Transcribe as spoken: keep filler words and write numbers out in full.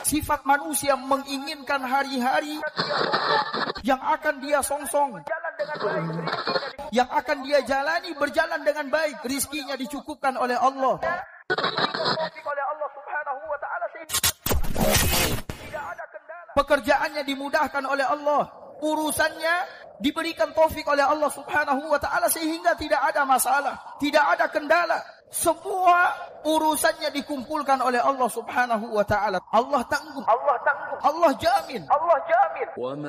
Sifat manusia menginginkan hari-hari yang akan dia songsong, yang akan dia jalani berjalan dengan baik, rizkinya dicukupkan oleh Allah. Pekerjaannya dimudahkan oleh Allah, urusannya diberikan taufik oleh Allah Subhanahu wa taala sehingga tidak ada masalah, tidak ada kendala. Semua urusannya dikumpulkan oleh Allah Subhanahu wa taala. Allah tangguh, Allah tangguh, Allah jamin, Allah jamin.